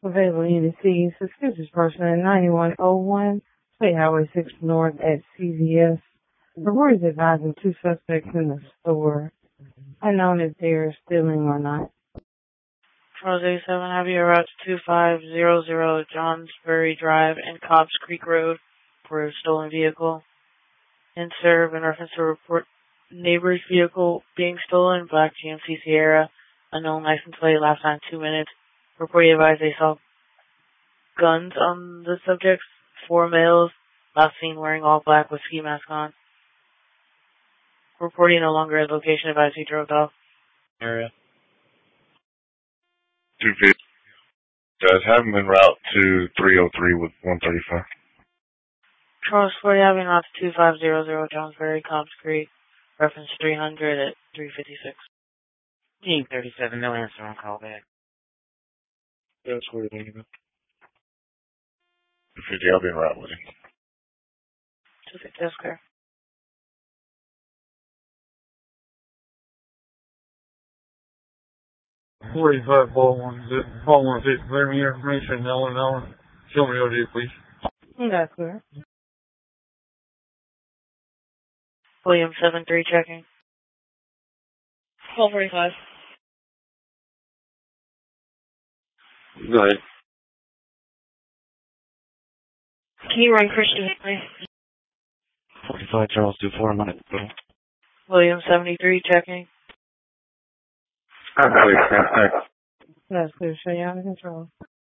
Available unit C, suspicious person at 9101 State Highway 6 North at CVS. Reporters advising two suspects in the store. Unknown if they are stealing or not. Charles 87, have you route to 2500 Johnsbury Drive and Cobbs Creek Road for a stolen vehicle. And serve in reference to report neighbor's vehicle being stolen, black GMC Sierra, unknown license plate, last time 2 minutes. Reporting advised they saw guns on the subjects, 4 males, last seen wearing all black with ski mask on. Reporting no longer at location, advised he drove off. Area. 250. Guys, have him en route to 303 with 135. Charles 40 having route to 2500 Johnsbury, Cobbs Creek, reference 300 at 356. Team 37, no answer on call back. Yeah, that's what you're thinking of. 250, I'll be en route with him. 250, that's clear. Call 150, clear me information, Ellen. Show me OD, please. That's clear. William 73 checking. 1245. Go ahead. Can you run Christian Henry? 45 Charles 24, I'm on it. William 73 checking. I'm clear. That's clear. Show you out of control.